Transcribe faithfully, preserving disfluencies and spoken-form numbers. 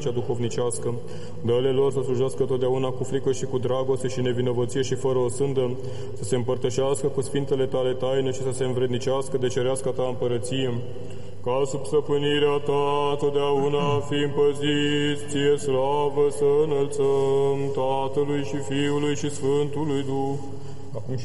cea duhovnicească. Dă-le lor să slujească totdeauna cu frică și cu dragoste și nevinovăție și fără o sândă, să se împărtășească cu sfintele tale taine și să se învrednicească de cerească ta împărăție. Ca sub stăpânirea ta totdeauna fim păziți, ție slavă să înălțăm Tatălui și Fiului și Sfântului Duh, acum și